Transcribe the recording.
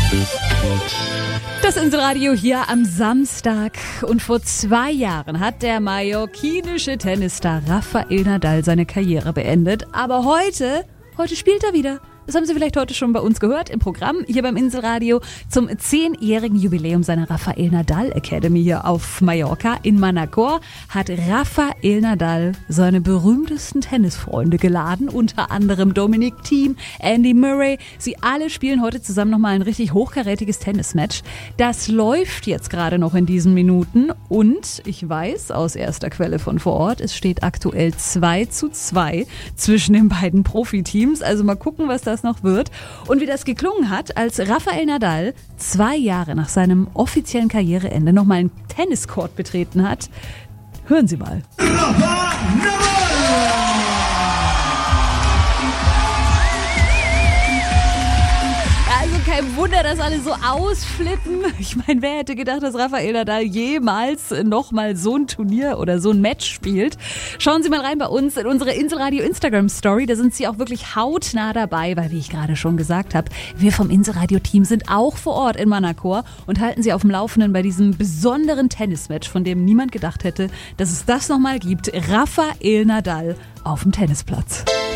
Das Inselradio hier am Samstag. Und vor 2 Jahren hat der mallorquinische Tennisstar Rafael Nadal seine Karriere beendet. Aber heute spielt er wieder. Das haben Sie vielleicht heute schon bei uns gehört im Programm hier beim Inselradio zum 10-jährigen Jubiläum seiner Rafael Nadal Academy hier auf Mallorca in Manacor hat Rafael Nadal seine berühmtesten Tennisfreunde geladen, unter anderem Dominic Thiem, Andy Murray. Sie alle spielen heute zusammen nochmal ein richtig hochkarätiges Tennismatch. Das läuft jetzt gerade noch in diesen Minuten und ich weiß aus erster Quelle von vor Ort, es steht aktuell 2:2 zwischen den beiden Profiteams. Also mal gucken, was das noch wird. Und wie das geklungen hat, als Rafael Nadal 2 Jahre nach seinem offiziellen Karriereende nochmal einen Tenniscourt betreten hat. Hören Sie mal. Also kein Wunder, dass alle so ausflippen. Ich meine, wer hätte gedacht, dass Rafael Nadal jemals nochmal so ein Turnier oder so ein Match spielt? Schauen Sie mal rein bei uns in unsere Inselradio Instagram-Story. Da sind Sie auch wirklich hautnah dabei, weil, wie ich gerade schon gesagt habe, wir vom Inselradio-Team sind auch vor Ort in Manacor und halten Sie auf dem Laufenden bei diesem besonderen Tennismatch, von dem niemand gedacht hätte, dass es das nochmal gibt. Rafael Nadal auf dem Tennisplatz.